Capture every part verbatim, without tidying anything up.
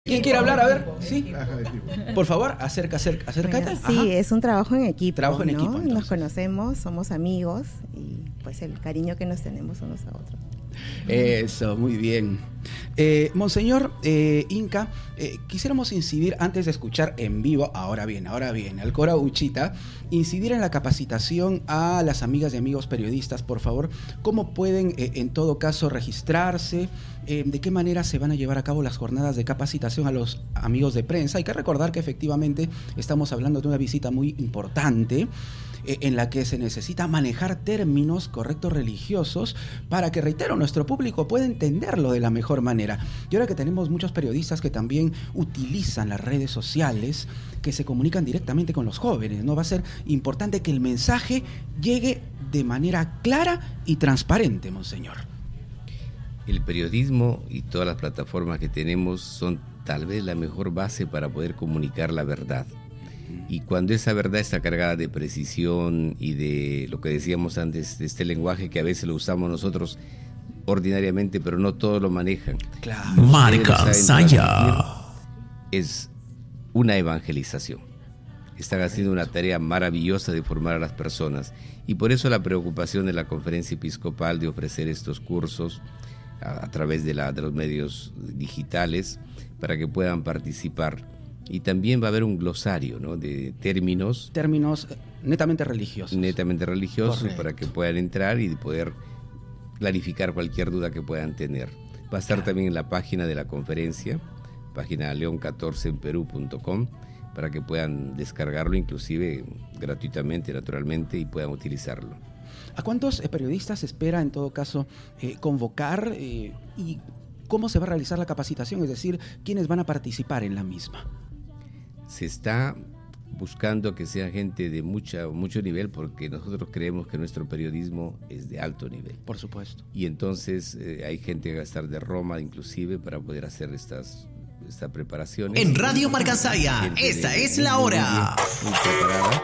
¿Quién quiere hablar? A ver, sí. Por favor, acerca, acerca, acércate. Bueno, sí, Ajá. es un trabajo en equipo. Trabajo en ¿no? equipo, entonces. Nos conocemos, somos amigos y pues el cariño que nos tenemos unos a otros. Eso, muy bien. Eh, Monseñor eh, Inca, eh, quisiéramos incidir, antes de escuchar en vivo, ahora bien, ahora bien, al Cora Uchita, incidir en la capacitación a las amigas y amigos periodistas, por favor. ¿Cómo pueden, eh, en todo caso, registrarse? Eh, ¿De qué manera se van a llevar a cabo las jornadas de capacitación a los amigos de prensa? Hay que recordar que efectivamente estamos hablando de una visita muy importante, en la que se necesita manejar términos correctos religiosos para que, reitero, nuestro público pueda entenderlo de la mejor manera. Y ahora que tenemos muchos periodistas que también utilizan las redes sociales, que se comunican directamente con los jóvenes, ¿no? Va a ser importante que el mensaje llegue de manera clara y transparente, Monseñor. El periodismo y todas las plataformas que tenemos son tal vez la mejor base para poder comunicar la verdad. Y cuando esa verdad está cargada de precisión y de lo que decíamos antes, de este lenguaje que a veces lo usamos nosotros ordinariamente, pero no todos lo manejan. Claro. Marca Saya. Es una evangelización. Están haciendo una tarea maravillosa de formar a las personas. Y por eso la preocupación de la Conferencia Episcopal de ofrecer estos cursos a, a través de, la, de los medios digitales para que puedan participar. Y también va a haber un glosario, ¿no?, de términos. Términos netamente religiosos. Netamente religiosos. Correcto. Para que puedan entrar y poder clarificar cualquier duda que puedan tener. Va a estar claro. también en la página de la conferencia, página león catorce en perú punto com, para que puedan descargarlo, inclusive gratuitamente, naturalmente, y puedan utilizarlo. ¿A cuántos eh, periodistas espera, en todo caso, eh, convocar eh, y cómo se va a realizar la capacitación? Es decir, ¿quiénes van a participar en la misma? Se está buscando que sea gente de mucha, mucho nivel, porque nosotros creemos que nuestro periodismo es de alto nivel. Por supuesto. Y entonces eh, hay gente que va a estar de Roma, inclusive, para poder hacer estas, estas preparaciones. En Radio Marca Saya, esta es la hora. Muy, muy preparada.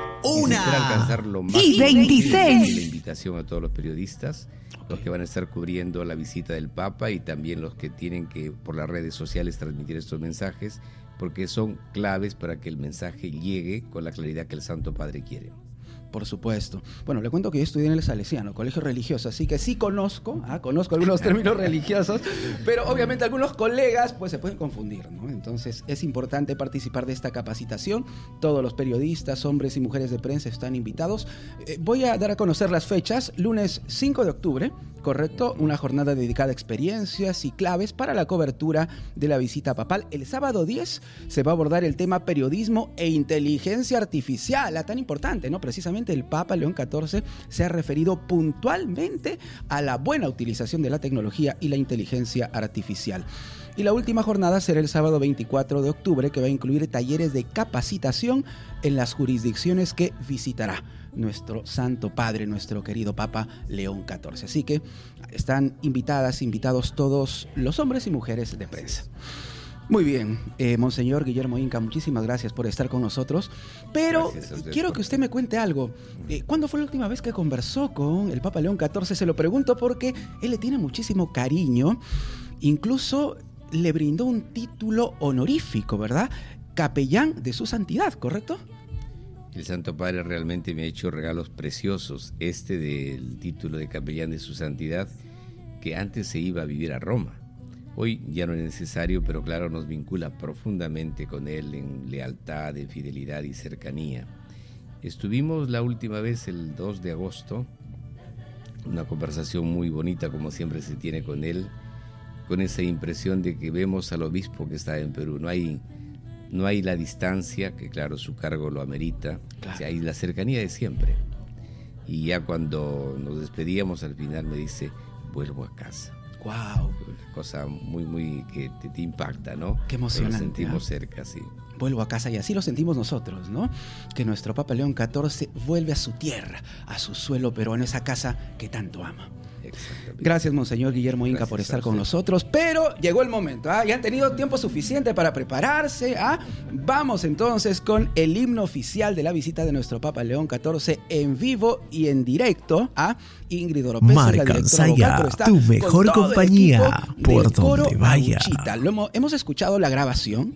Una y veintiséis. La invitación a todos los periodistas, los que van a estar cubriendo la visita del Papa y también los que tienen que por las redes sociales transmitir estos mensajes, porque son claves para que el mensaje llegue con la claridad que el Santo Padre quiere. Por supuesto. Bueno, le cuento que yo estudié en el Salesiano, colegio religioso, así que sí conozco, ¿ah? conozco algunos términos religiosos, pero obviamente algunos colegas pues se pueden confundir, ¿no? Entonces es importante participar de esta capacitación. Todos los periodistas, hombres y mujeres de prensa están invitados. Eh, voy a dar a conocer las fechas. Lunes cinco de octubre, correcto, una jornada dedicada a experiencias y claves para la cobertura de la visita papal. El sábado diez se va a abordar el tema periodismo e inteligencia artificial, la tan importante, ¿no? Precisamente el Papa León catorce se ha referido puntualmente a la buena utilización de la tecnología y la inteligencia artificial. Y la última jornada será el sábado veinticuatro de octubre, que va a incluir talleres de capacitación en las jurisdicciones que visitará nuestro Santo Padre, nuestro querido Papa León catorce. Así que están invitadas, invitados todos los hombres y mujeres de prensa. Muy bien, eh, Monseñor Guillermo Inca, muchísimas gracias por estar con nosotros, pero quiero que usted me cuente algo. Eh, ¿Cuándo fue la última vez que conversó con el Papa León catorce? Se lo pregunto porque él le tiene muchísimo cariño, incluso le brindó un título honorífico, ¿verdad? Capellán de su santidad, ¿correcto? El Santo Padre realmente me ha hecho regalos preciosos, este del título de capellán de su santidad, que antes se iba a vivir a Roma. Hoy ya no es necesario, pero claro, nos vincula profundamente con él en lealtad, en fidelidad y cercanía. Estuvimos la última vez el dos de agosto, una conversación muy bonita como siempre se tiene con él, con esa impresión de que vemos al obispo que está en Perú. No hay, no hay la distancia, que claro, su cargo lo amerita, claro. O sea, hay la cercanía de siempre. Y ya cuando nos despedíamos al final me dice, vuelvo a casa. Wow. Una cosa muy, muy que te, te impacta, ¿no? Qué emocionante. Lo sentimos ¿eh? cerca, sí. Vuelvo a casa, y así lo sentimos nosotros, ¿no? Que nuestro Papa León catorce vuelve a su tierra, a su suelo peruano, esa casa que tanto ama. Gracias, Monseñor Guillermo Inca, Gracias por estar a con usted. nosotros. Pero llegó el momento, ¿ah? Ya han tenido tiempo suficiente para prepararse. ¿ah? Vamos entonces con el himno oficial de la visita de nuestro Papa León catorce en vivo y en directo. ¿ah? Ingrid Oropesa, la Marca directora vocal, Saya, pero está tu con mejor todo el compañía, equipo por del coro donde vaya. Mauchita. Lo hemos, hemos escuchado la grabación